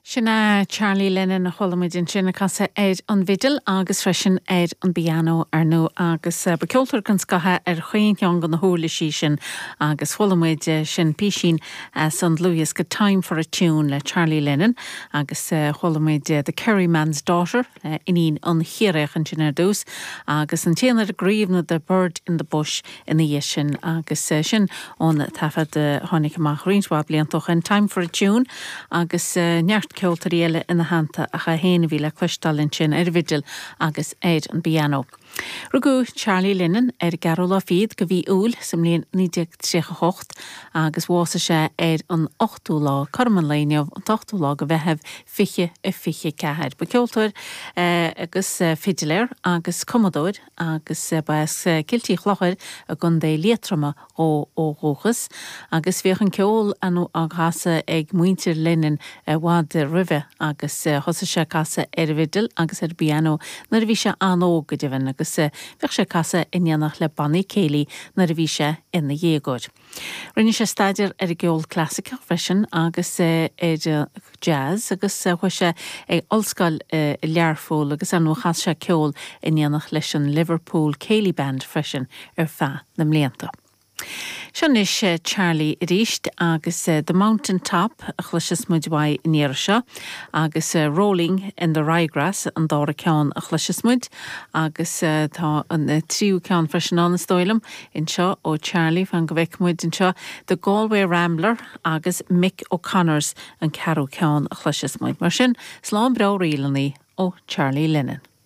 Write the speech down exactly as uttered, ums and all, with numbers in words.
Sinna Charlie Lennon na cholamidin sinna casa éid an vidal agus freisin éid an piano ar nó agus uh, becultar gan scatha ar chuointeang an na hóla sí sin agus cholamid uh, sin písin uh, Saint Louis go Time for a Tune le Charlie Lennon agus uh, cholamid uh, The Kerry Man's Daughter uh, inín an chiareach an sin ar dús agus an téanaar a gríomhna The Bird in the Bush in the sin agus uh, sin ón tafad uh, tháinig amach rionsbá bliantoch an Time for a Tune agus uh, neart ceoltar eile ina hananta a cha héana bhí le cloistalinn sin ar vidal agus éid an piano. Rugú Charlie Lennon ar garú lá fiad go bhí úl sa mbliain nídeag tríocha hocht agus bhása sé ar an ochtú lá Carman Léineamh an tochtú lá go bheitheh fiche a fiche ceathir. Ba ceoltar uh, agus uh, fidiléir agus commodóir agus uh, bais uh, ciltí chlochair a gun dé létrama ó ó róchas agus bhíoch an ceol anú aghasa ag muintir Lennon uh, wad rive agus uh, hosa sé casa ar vidal agus ar piano nar bhí sé anó go dibhan agus uh, bheith sé casa inanach le bannaí céilí nar bhí sé ina dhégóid. Rinne sé staidir ar geol classica freisin agus uh, ar uh, jazz agus uh, chu sé ag olscail uh, learfól agus anú chas sé ceol inanach leis an Liverpool Céilí Band freisin ar feadh na mblianta. Sin is uh, Charlie ríist agus uh, The Mountain Top a chluisis muid bhaid níor seo agus uh, Rolling in the Ryegrass an dára ceann a chluisis muid agus uh, tá an uh, tríú ceann freisin an stoilm in seo ó Charlie fan go bheic muid in seo The Galway Rambler agus Mick O'Connor's an cearú ceann a chluisis muid mar sin slán breá rialaní ó Charlie Lennon.